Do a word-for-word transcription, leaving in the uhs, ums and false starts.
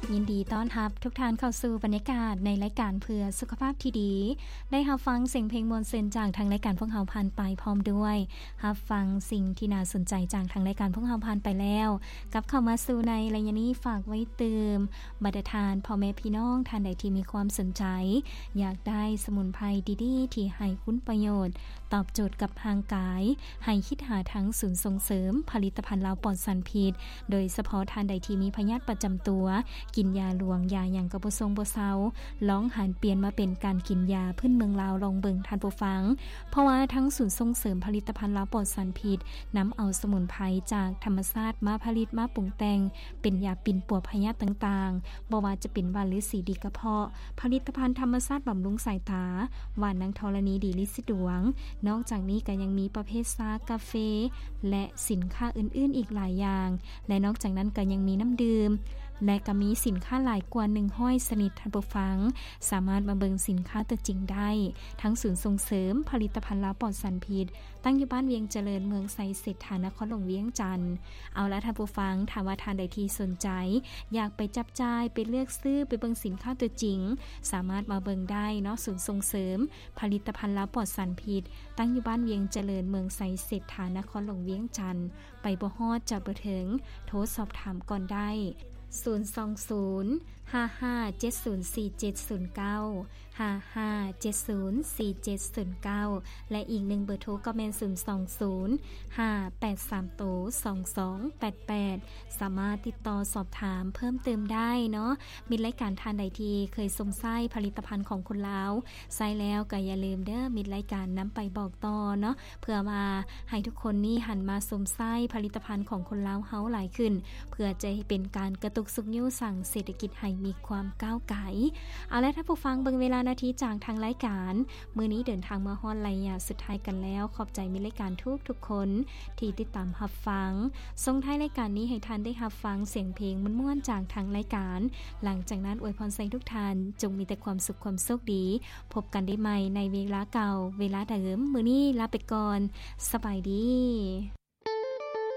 ยินดีต้อนรับทุกท่านเข้าสู่บรรยากาศในรายการเพื่อสุขภาพที่ดีได้รับฟังเสียงเพลงมวลเซนจากทางรายการพวกเราผ่านไปพร้อมด้วยรับฟังสิ่งที่น่าสนใจจากทางรายการพวกเราผ่านไปแล้วกับเข้ามาสู่ในระยะนี้ฝากไว้เติมบัตรทานพ่อแม่พี่น้องท่านใดที่มีความสนใจอยากได้สมุนไพรดีๆที่ให้คุณประโยชน์ตอบโจทย์กับทางกายให้คิดหาทั้งศูนย์ส่งเสริมผลิตภัณฑ์ลาวปลอดสารพิษโดยเฉพาะท่านใดที่มีพยาธิประจำตัวกินยาหลวงยาอย่างกระบ่ทรงบ่เซาลองหันเปลี่ยนมาเป็นการกินยาพื้นเมืองลาวลองเบิ่งท่านผู้ฟังเพราะว่าทั้งศูนย์ส่งเสริมผลิตภัณฑ์ลาวปลอดสารพิษนำเอาสมุนไพรจากธรรมชาติมาผลิตมาปรุงแต่งเป็นยาปิ่นปัวพยาธิต่างๆบ่ว่าจะเป็นหวานหรือสีดีกระเพาะผลิตภัณฑ์ธรรมชาติบำรุงสายตาหวานนางธรณีดีลิซิดวงนอกจากนี้ก็ยังมีประเภทชากาแฟและสินค้าอื่นๆอีกหลายอย่างและนอกจากนั้นก็ยังมีน้ำดื่มและก็มีสินค้าหลายกว่าหนึ่งร้อยชนิดท่านผู้ฟังสามารถมาเบิ่งสินค้าตัวจริงได้ทั้งศูนย์ส่งเสริมผลิตภัณฑ์ลาวปลอดสารพิษตั้งอยู่บ้านเวียงเจริญเมืองไซเศรษฐานครหลวงเวียงจันทน์เอาละท่านผู้ฟังถ้าว่าท่านใดที่สนใจอยากไปจับจ่ายไปเลือกซื้อไปเบิ่งสินค้าตัวจริงสามารถมาเบิ่งได้เนาะศูนย์ส่งเสริมผลิตภัณฑ์ลาวปลอดสารพิษตั้งอยู่บ้านเวียงเจริญเมืองไซเศรษฐานครหลวงเวียงจันทน์ไปบ่ฮอดจะบ่ถึงโทรสอบถามก่อนได้ศูนย์ สอง ศูนย์ ห้า ห้า เจ็ด ศูนย์ สี่ เจ็ด ศูนย์ เก้า ห้า ห้า เจ็ด ศูนย์ สี่ เจ็ด ศูนย์ เก้าและอีกหนึ่งเบอร์โทรก็แม่นศูนย์ สอง ศูนย์ ห้า แปด สาม สอง สอง แปด แปดสามารถติดต่อสอบถามเพิ่มเติมได้เนาะมีรายการทานใดที่เคยสมไส้ผลิตภัณฑ์ของคนลาวใส่แล้วก็อย่าลืมเด้อมีรายการนำไปบอกต่อเนาะเพื่อมาให้ทุกคนนี่หันมาสมไส้ผลิตภัณฑ์ของคนลาวเฮาหลายขึ้นเพื่อจะเป็นการกระตุกสุขยุสั่งเศรษฐกิจให้มีความก้าวไกลเอาละท่านผู้ฟังเบิ่งเวลานาทีจากทางรายการมื้อนี้เดินทางมาฮอดระยะสุดท้ายกันแล้วขอบใจมีรายการทุกทุกคนที่ติดตามรับฟังส่งท้ายรายการนี้ให้ท่านได้รับฟังเสียงเพลงม่วนๆจากทางรายการหลังจากนั้นอวยพรใส่ทุกท่านจงมีแต่ความสุขความโชคดีพบกันได้ใหม่ในเวลาเก่าเวลาเดิมมื้อนี้ลาไปก่อนสบายดี